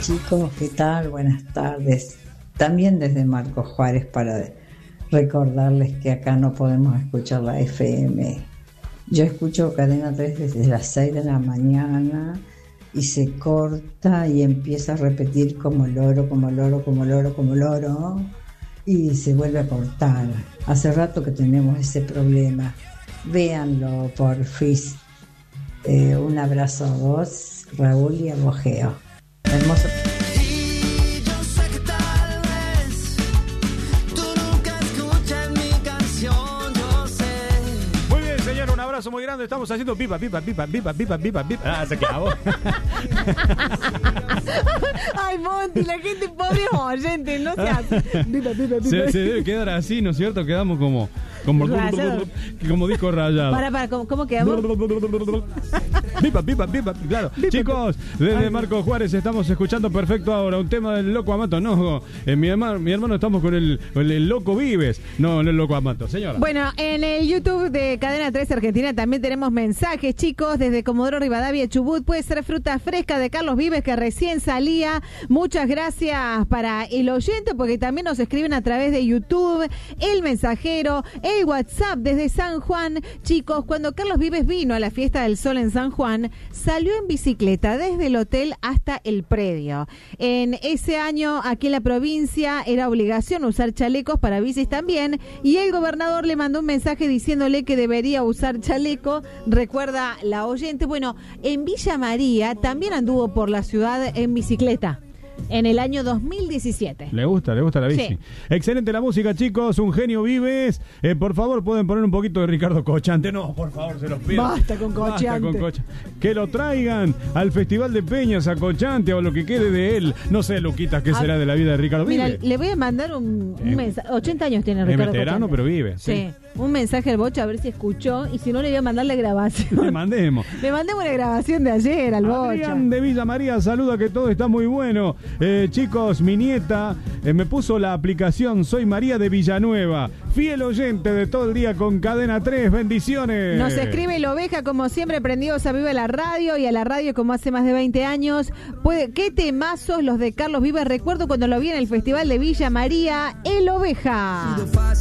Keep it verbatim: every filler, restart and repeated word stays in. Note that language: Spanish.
chicos, ¿qué tal? Buenas tardes. También desde Marcos Juárez para recordarles que acá no podemos escuchar la F M. Yo escucho Cadena tres desde las seis de la mañana y se corta y empieza a repetir como loro, como loro, como loro, como loro y se vuelve a cortar. Hace rato que tenemos ese problema. Véanlo por Face. Eh, un abrazo a vos, Raúl, y a Bogeo. Hermoso. Muy grande, estamos haciendo pipa, pipa, pipa, pipa, pipa, pipa, pipa. Ah, se acabó. Ay, Monty, la gente pobre oyente, no se hace. Pipa, pipa, pipa. Se, se debe quedar así, ¿no es cierto? Quedamos como como, como disco rayado. Para, para, ¿cómo, cómo quedamos? Pipa, pipa, pipa, claro. Pipa, chicos, desde Marcos Juárez estamos escuchando perfecto ahora un tema del Loco Amato. No, eh, mi hermano, mi hermano estamos con el, el, el Loco Vives. No, no el Loco Amato, señora. Bueno, en el YouTube de Cadena tres Argentina también tenemos mensajes, chicos, desde Comodoro Rivadavia, Chubut. Puede ser fruta fresca de Carlos Vives, que recién salía. Muchas gracias para el oyente, porque también nos escriben a través de YouTube, el mensajero, el WhatsApp desde San Juan. Chicos, cuando Carlos Vives vino a la Fiesta del Sol en San Juan, salió en bicicleta desde el hotel hasta el predio. En ese año, aquí en la provincia, era obligación usar chalecos para bicis también, y el gobernador le mandó un mensaje diciéndole que debería usar chaleco. Recuerda la oyente. Bueno, en Villa María también anduvo por la ciudad en bicicleta en el año dos mil diecisiete. Le gusta, le gusta la bici. Sí. Excelente la música, chicos. Un genio Vives. Eh, por favor, pueden poner un poquito de Ricardo Cochante. No, por favor, se los pido. Basta con Cochante. Basta con Cochante. Que lo traigan al Festival de Peñas a Cochante o lo que quede de él. No sé, Luquitas, qué a será de la vida de Ricardo Mira, Vives. le voy a mandar un, un Eh, mensaje. ochenta años tiene Es Ricardo veterano, Cochante. pero vive. Sí. Sí. Un mensaje al Bocha a ver si escuchó, y si no le voy a mandar la grabación. Le mandemos. Le mandemos la grabación de ayer al Bocha. Adrián de Villa María saluda, que todo está muy bueno. Eh, chicos, mi nieta eh, me puso la aplicación Soy María de Villanueva, fiel oyente de todo el día con Cadena tres. Bendiciones. Nos escribe el Oveja, como siempre, prendidos a viva la radio, y a la radio como hace más de veinte años. Puede, qué temazos los de Carlos Vives. Recuerdo cuando lo vi en el Festival de Villa María, el Oveja.